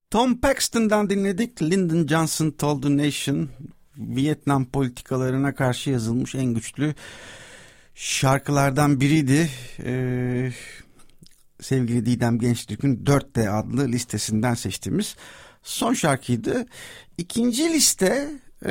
Tom Paxton'dan dinledik. Lyndon Johnson Told the Nation. Vietnam politikalarına karşı yazılmış en güçlü şarkılardan biriydi. Sevgili Didem Gençtürk'ün 4D adlı listesinden seçtiğimiz son şarkıydı. İkinci liste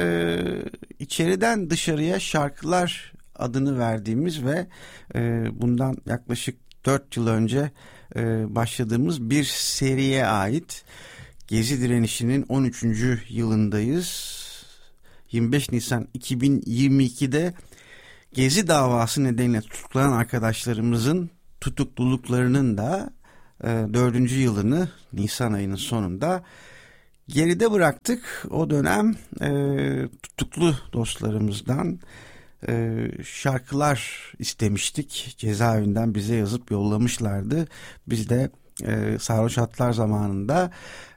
içeriden dışarıya şarkılar adını verdiğimiz ve bundan yaklaşık 4 yıl önce başladığımız bir seriye ait. Gezi direnişinin 13. yılındayız. 25 Nisan 2022'de Gezi davası nedeniyle tutuklanan arkadaşlarımızın tutukluluklarının da 4. yılını Nisan ayının sonunda geride bıraktık. O dönem tutuklu dostlarımızdan şarkılar istemiştik. Cezaevinden bize yazıp yollamışlardı. Biz de Sarhoş Hatlar zamanında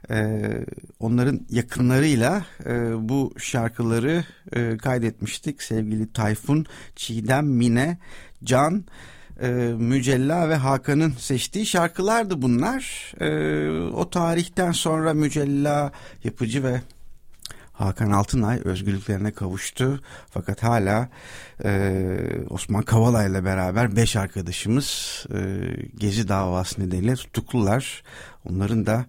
onların yakınlarıyla bu şarkıları kaydetmiştik. Sevgili Tayfun, Çiğdem, Mine, Can, Mücella ve Hakan'ın seçtiği şarkılardı bunlar. O tarihten sonra Mücella Yapıcı ve Hakan Altınay özgürlüklerine kavuştu. Fakat hala Osman Kavala ile beraber 5 arkadaşımız Gezi davası nedeniyle tutuklular. Onların da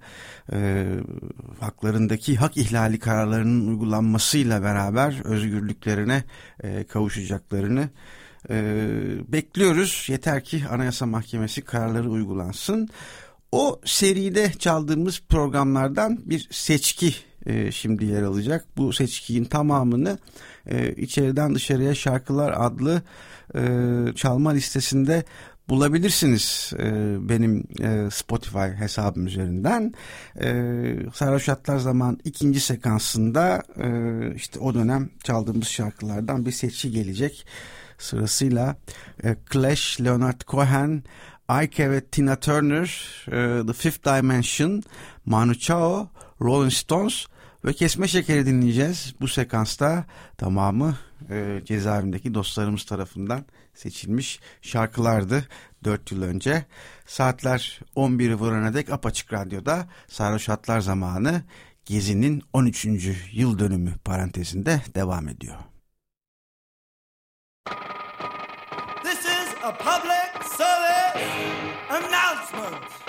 haklarındaki hak ihlali kararlarının uygulanmasıyla beraber özgürlüklerine kavuşacaklarını bekliyoruz. Yeter ki Anayasa Mahkemesi kararları uygulansın. O seride çaldığımız programlardan bir seçki şimdi yer alacak. Bu seçkinin tamamını içeriden dışarıya şarkılar adlı çalma listesinde bulabilirsiniz benim Spotify hesabım üzerinden. Sarhoş Hatlar zaman ikinci sekansında işte o dönem çaldığımız şarkılardan bir seçki gelecek. Sırasıyla Clash, Leonard Cohen, Ike ve Tina Turner, The Fifth Dimension, Manu Chao, Rolling Stones ve Kesme Şekeri dinleyeceğiz. Bu sekansta tamamı cezaevindeki dostlarımız tarafından seçilmiş şarkılardı 4 yıl önce. Saatler 11'i vurana dek Apaçık Radyo'da Sarhoş Hatlar zamanı Gezi'nin 13. yıl dönümü parantezinde devam ediyor. This is a public service announcement.